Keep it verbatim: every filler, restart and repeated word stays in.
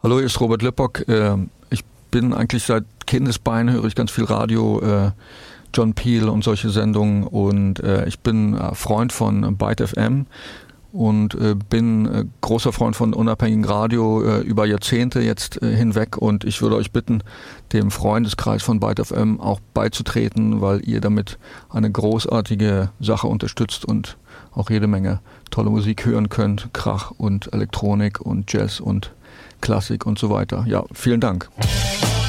Hallo, hier ist Robert Lippock. Ich bin eigentlich seit Kindesbeinen, höre ich ganz viel Radio, John Peel und solche Sendungen, und ich bin Freund von Byte F M und bin großer Freund von unabhängigem Radio über Jahrzehnte jetzt hinweg, und ich würde euch bitten, dem Freundeskreis von Byte F M auch beizutreten, weil ihr damit eine großartige Sache unterstützt und auch jede Menge tolle Musik hören könnt, Krach und Elektronik und Jazz und Klassik und so weiter. Ja, vielen Dank.